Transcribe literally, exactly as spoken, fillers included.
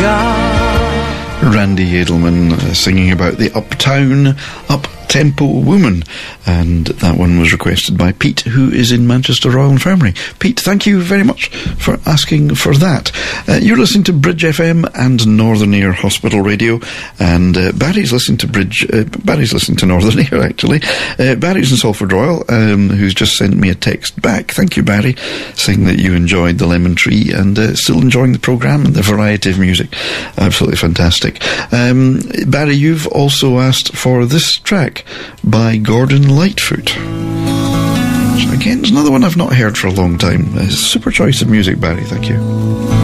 Randy Edelman uh, singing about the uptown, up-tempo woman, and that one was requested by Pete, who is in Manchester Royal Infirmary. Pete, thank you very much for asking for that. Uh, you're listening to Bridge F M and Northern Ear Hospital Radio, and uh, Barry's listening to Bridge. Uh, Barry's listening to Northern Ear, actually. Uh, Barry's in Salford Royal, um, who's just sent me a text back. Thank you, Barry, saying that you enjoyed the Lemon Tree and uh, still enjoying the programme and the variety of music. Absolutely fantastic. Um, Barry, you've also asked for this track by Gordon Lightfoot. Which again is another one I've not heard for a long time. A super choice of music, Barry, thank you.